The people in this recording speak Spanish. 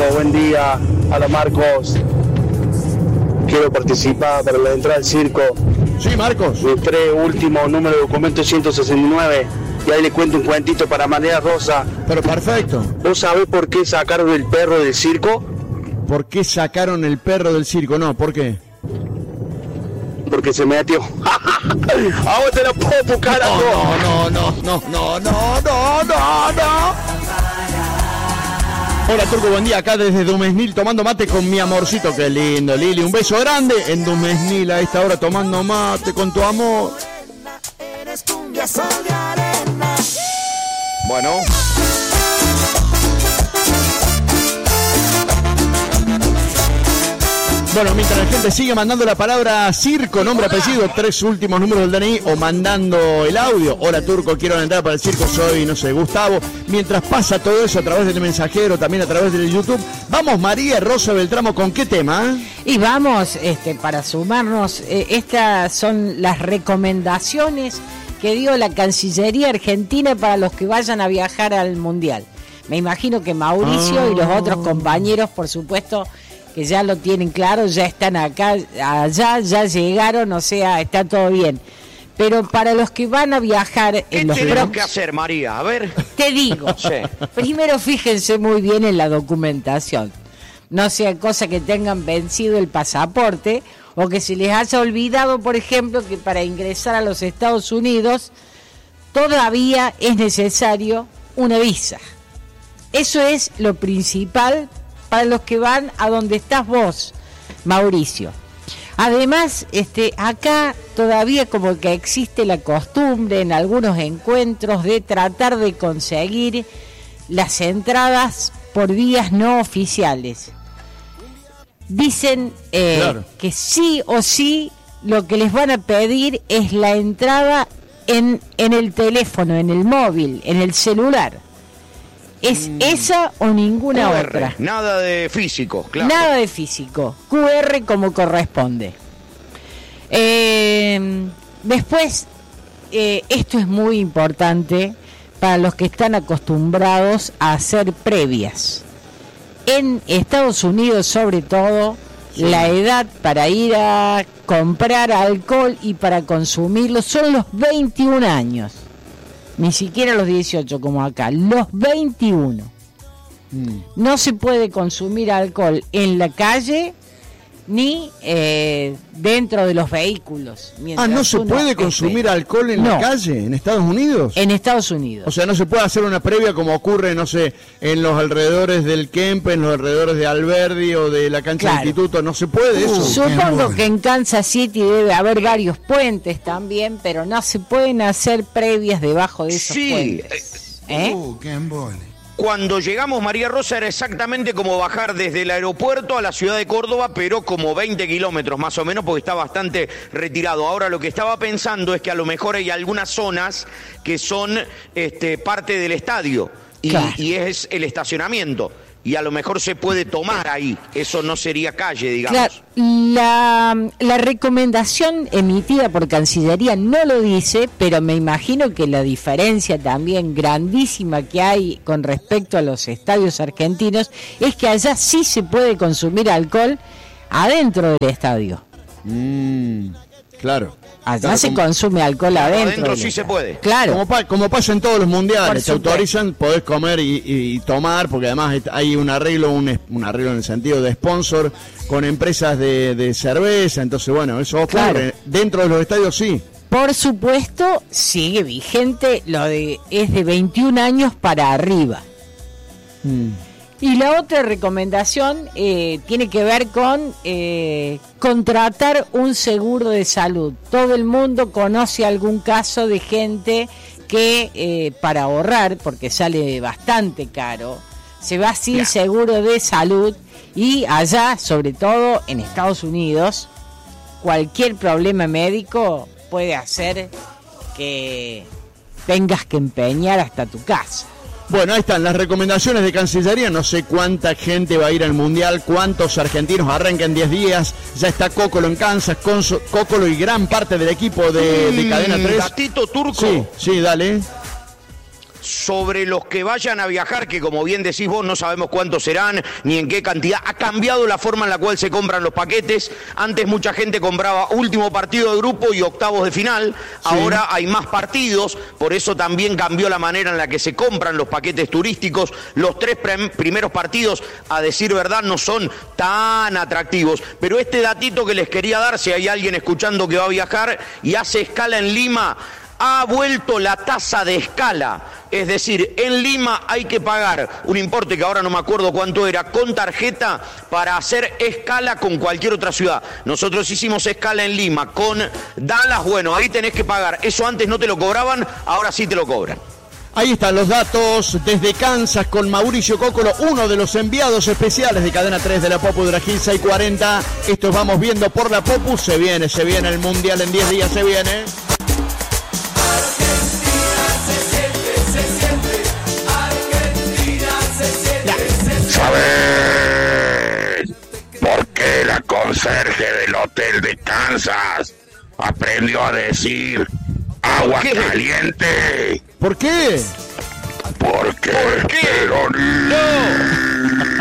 buen día. Hola, Marcos. Quiero participar para la entrada al circo. Sí, Marcos. Mis 3 últimos números de documento 169. Y ahí le cuento un cuentito para María Rosa. Pero perfecto. ¿Vos sabés por qué sacaron el perro del circo? ¿Por qué sacaron el perro del circo? No, ¿por qué? Porque se metió. Ahora te lo puedo buscar a No. Hola, Turco, buen día. Acá desde Dumesnil tomando mate con mi amorcito. Qué lindo, Lili. Un beso grande en Dumesnil a esta hora tomando mate con tu amor. Bueno. Bueno, mientras la gente sigue mandando la palabra circo, nombre, apellido, 3 últimos números del DNI o mandando el audio. Hola, Turco, quiero entrar para el circo, soy, no sé, Gustavo. Mientras pasa todo eso a través del mensajero, también a través del YouTube. Vamos, María Rosa Beltramo, ¿con qué tema? Y vamos, para sumarnos, estas son las recomendaciones que dio la Cancillería Argentina para los que vayan a viajar al Mundial. Me imagino que Mauricio y los otros compañeros, por supuesto, que ya lo tienen claro, ya están acá, allá, ya llegaron, o sea, está todo bien. Pero para los que van a viajar en los tenemos que hacer, María? A ver. Te digo, Sí. Primero fíjense muy bien en la documentación. No sea cosa que tengan vencido el pasaporte o que se les haya olvidado, por ejemplo, que para ingresar a los Estados Unidos todavía es necesario una visa. Eso es lo principal para los que van a donde estás vos, Mauricio. Además, acá todavía como que existe la costumbre en algunos encuentros de tratar de conseguir las entradas por vías no oficiales. Dicen Claro. que sí o sí lo que les van a pedir es la entrada en el teléfono, en el móvil, en el celular. Es esa o ninguna QR, otra. Nada de físico, claro. Nada de físico. QR como corresponde. Después, esto es muy importante para los que están acostumbrados a hacer previas. En Estados Unidos, sobre todo, sí, la edad para ir a comprar alcohol y para consumirlo son los 21 años. Ni siquiera los 18 como acá, los 21. No se puede consumir alcohol en la calle ni dentro de los vehículos. ¿No se puede consumir alcohol en la calle, en Estados Unidos? En Estados Unidos. O sea, no se puede hacer una previa como ocurre, no sé, en los alrededores del Kempe, en los alrededores de Alberdi o de la cancha del instituto. ¿No se puede eso? Supongo que en Kansas City debe haber varios puentes también, pero no se pueden hacer previas debajo de esos puentes. ¡Qué embole! Cuando llegamos, María Rosa, era exactamente como bajar desde el aeropuerto a la ciudad de Córdoba, pero como 20 kilómetros más o menos, porque está bastante retirado. Ahora, lo que estaba pensando es que a lo mejor hay algunas zonas que son parte del estadio y es el estacionamiento. Y a lo mejor se puede tomar ahí. Eso no sería calle, digamos. Claro, la recomendación emitida por Cancillería no lo dice, pero me imagino que la diferencia también grandísima que hay con respecto a los estadios argentinos es que allá sí se puede consumir alcohol adentro del estadio. Claro. Allá se consume alcohol adentro. Adentro sí se puede. Claro. Como pasa en todos los mundiales, te autorizan, podés comer y tomar, porque además hay un arreglo un arreglo en el sentido de sponsor con empresas de cerveza, entonces bueno, eso ocurre. Dentro de los estadios sí. Por supuesto, sigue vigente es de 21 años para arriba. Y la otra recomendación tiene que ver con contratar un seguro de salud. Todo el mundo conoce algún caso de gente que para ahorrar, porque sale bastante caro, se va sin seguro de salud y allá, sobre todo en Estados Unidos, cualquier problema médico puede hacer que tengas que empeñar hasta tu casa. Bueno, ahí están las recomendaciones de Cancillería. No sé cuánta gente va a ir al Mundial, cuántos argentinos arrancan 10 días. Ya está Cocolo en Kansas, Cocolo y gran parte del equipo de Cadena 3. Gatito Turco. Sí, dale. sobre los que vayan a viajar, que como bien decís vos, no sabemos cuántos serán, ni en qué cantidad. Ha cambiado la forma en la cual se compran los paquetes. Antes mucha gente compraba último partido de grupo y octavos de final. Ahora hay más partidos, por eso también cambió la manera en la que se compran los paquetes turísticos. Los 3 primeros partidos, a decir verdad, no son tan atractivos. Pero este datito que les quería dar, si hay alguien escuchando que va a viajar y hace escala en Lima, ha vuelto la tasa de escala. Es decir, en Lima hay que pagar un importe que ahora no me acuerdo cuánto era, con tarjeta para hacer escala con cualquier otra ciudad. Nosotros hicimos escala en Lima con Dallas, bueno, ahí tenés que pagar. Eso antes no te lo cobraban, ahora sí te lo cobran. Ahí están los datos desde Kansas con Mauricio Cócolo, uno de los enviados especiales de Cadena 3 de la Popu de la Gil 640. Esto vamos viendo por la Popu. Se viene el Mundial en 10 días, se viene. ¿Sabes por qué la conserje del hotel de Kansas aprendió a decir agua caliente? ¿Por qué? ¿Por qué? Pero no.